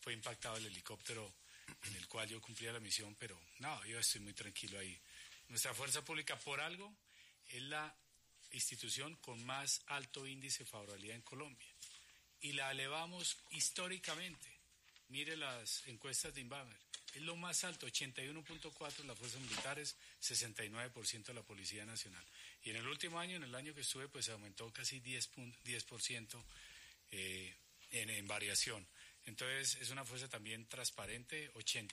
fue impactado el helicóptero en el cual yo cumplía la misión, pero no, yo estoy muy tranquilo ahí. Nuestra fuerza pública, por algo, es la institución con más alto índice de favorabilidad en Colombia. Y la elevamos históricamente. Mire las encuestas de Inbamer. Es lo más alto, 81.4% las fuerzas militares, 69% la Policía Nacional. Y en el último año, en el año que estuve, pues aumentó casi 10% en variación. Entonces, es una fuerza también transparente,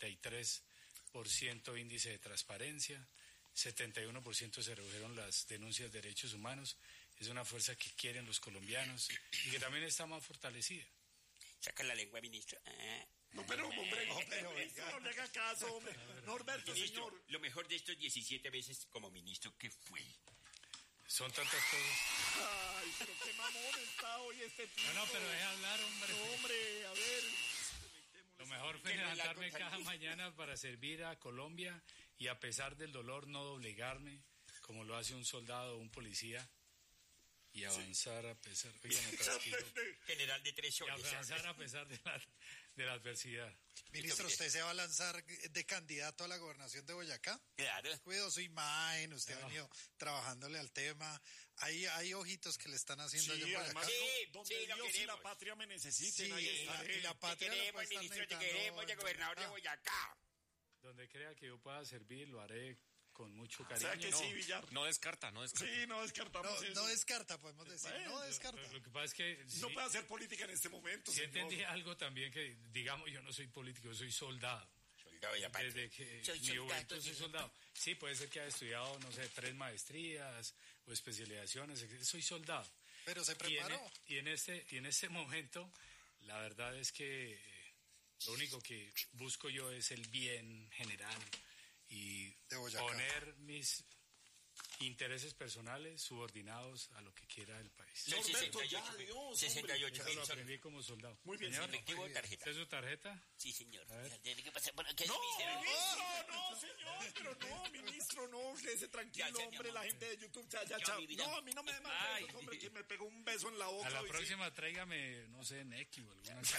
83% índice de transparencia, 71% se redujeron las denuncias de derechos humanos. Es una fuerza que quieren los colombianos y que también está más fortalecida. Saca la lengua, ministro. No, pero, hombre, ministro, no le haga caso, hombre. Norberto, Ministro, señor. lo mejor de estos 17 meses como ministro, ¿qué fue? Son tantas cosas. Ay, pero qué mamón está hoy este tipo. No, pero deja hablar, hombre. No, hombre, a ver. Lo mejor fue levantarme cada mañana para servir a Colombia y a pesar del dolor no doblegarme, como lo hace un soldado o un policía, y avanzar a pesar... Oiga, me tranquilo. General de 3 Y soles. avanzar a pesar de la adversidad. Ministro, ¿usted se va a lanzar de candidato a la gobernación de Boyacá? Claro. Cuidado su imagen, usted ha venido trabajándole al tema. Hay ojitos que le están haciendo Sí, allá en Boyacá. además, Sí, donde sí, lo Dios y queremos. la patria me necesiten, Sí, ahí y estaré. la Te patria la queremos, puede estar ministro, te necesitando queremos de en gobernador de Boyacá. Donde crea que yo pueda servir, lo haré con mucho O cariño. sea que sí, Villar. No descarta. Sí, no descartamos eso. No descarta, podemos decir, no descarta. Lo que pasa es que... No sí, puede hacer política en este momento, sí señor. entendí algo también que, digamos, yo no soy político, yo soy soldado. Soldado de la patria. Desde que Soy mi soldado juventud de soy la soldado. Sí, puede ser que haya estudiado, no sé, 3 maestrías o especializaciones. Soy soldado. Pero se preparó. Y en este momento, la verdad es que lo único que busco yo es el bien general y De Boyacá. poner mis intereses personales subordinados a lo que quiera el país. Soy Norberto, 68. ya, Dios, hombre. 68 Eso lo mil. aprendí como soldado. Muy bien, Señor, señor. Efectivo, tarjeta. ¿esta es su tarjeta? Sí, señor. A ver. ¿Qué pasa? Bueno, ¿qué es No, ministerio? ministro, no, señor, pero no, ministro, no, quédese tranquilo, Ya, mi hombre, la amor. gente de YouTube, ya, Ya, chao. mi vida. No, a mí no me dé más Ay. besos, hombre, que me pegó un beso en la boca. A la hoy, sí. próxima tráigame, no sé, Neki o alguna cosa.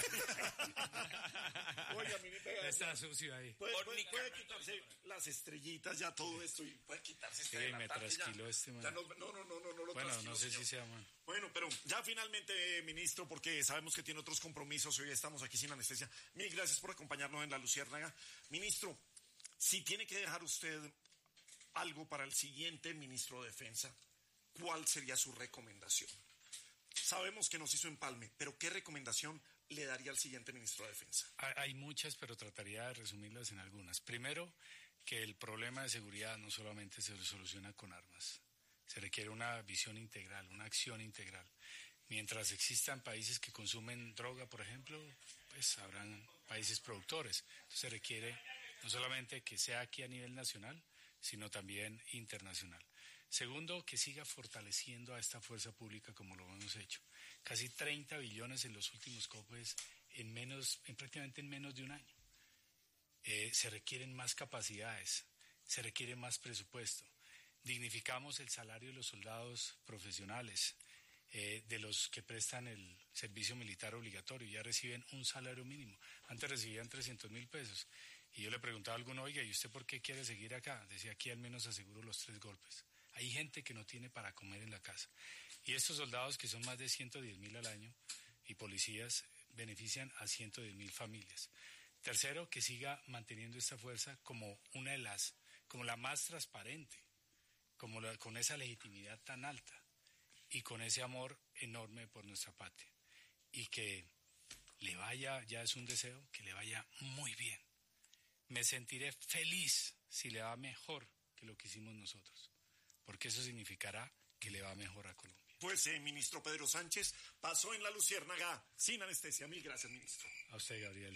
Oiga, ministro, Está sucio ahí. puede quitarse las estrellitas, ya todo esto, y puede quitarse Sí, este me delantante, ya. trasquiló este man. Ya no lo Bueno, trasquiló, no sé señor. si sea man. Bueno, pero ya finalmente, ministro, porque sabemos que tiene otros compromisos y hoy estamos aquí sin anestesia. Mil gracias por acompañarnos en La Luciérnaga. Ministro, si tiene que dejar usted algo para el siguiente ministro de Defensa, ¿cuál sería su recomendación? Sabemos que nos hizo empalme, pero ¿qué recomendación le daría al siguiente ministro de Defensa? Hay muchas, pero trataría de resumirlas en algunas. Primero, que el problema de seguridad no solamente se soluciona con armas. Se requiere una visión integral, una acción integral. Mientras existan países que consumen droga, por ejemplo, pues habrán países productores. Entonces se requiere no solamente que sea aquí a nivel nacional, sino también internacional. Segundo, que siga fortaleciendo a esta fuerza pública como lo hemos hecho. Casi 30 billones en los últimos COPES prácticamente en menos de un año. Se requieren más capacidades, se requiere más presupuesto. Dignificamos el salario de los soldados profesionales, de los que prestan el servicio militar obligatorio, ya reciben un salario mínimo. Antes recibían 300.000 pesos. Y yo le preguntaba a alguno, oiga, ¿y usted por qué quiere seguir acá? Decía, aquí al menos aseguro los 3 golpes. Hay gente que no tiene para comer en la casa. Y estos soldados, que son más de 110.000 al año, y policías, benefician a 110.000 familias. Tercero, que siga manteniendo esta fuerza como como la más transparente, con esa legitimidad tan alta y con ese amor enorme por nuestra patria. Y que le vaya, ya es un deseo, que le vaya muy bien. Me sentiré feliz si le va mejor que lo que hicimos nosotros, porque eso significará que le va mejor a Colombia. Pues, ministro Pedro Sánchez pasó en La Luciérnaga sin anestesia. Mil gracias, ministro. A usted, Gabriel.